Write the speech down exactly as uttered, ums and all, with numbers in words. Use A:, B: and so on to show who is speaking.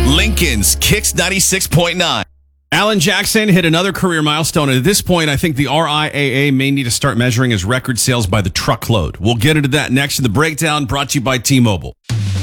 A: Lincoln's Kicks ninety-six point nine.
B: Alan Jackson hit another career milestone. At this point, I think the R I A A may need to start measuring his record sales by the truckload. We'll get into that next in the breakdown, brought to you by T-Mobile.